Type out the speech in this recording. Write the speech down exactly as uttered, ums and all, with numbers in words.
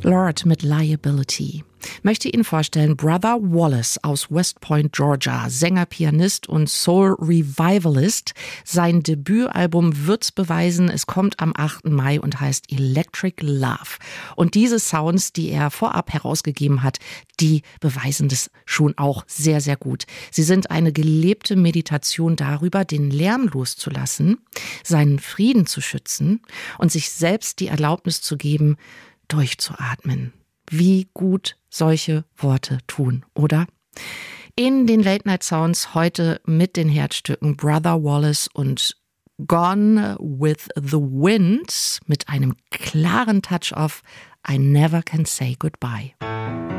Lord mit Liability. Möchte Ihnen vorstellen, Brother Wallace aus West Point, Georgia, Sänger, Pianist und Soul-Revivalist. Sein Debütalbum wird's beweisen. Es kommt am achten Mai und heißt Electric Love. Und diese Sounds, die er vorab herausgegeben hat, die beweisen das schon auch sehr, sehr gut. Sie sind eine gelebte Meditation darüber, den Lärm loszulassen, seinen Frieden zu schützen und sich selbst die Erlaubnis zu geben, durchzuatmen. Wie gut solche Worte tun, oder? In den Late Night Sounds heute mit den Herzstücken Brother Wallace und Gone with the Wind mit einem klaren Touch of I Never Can Say Goodbye.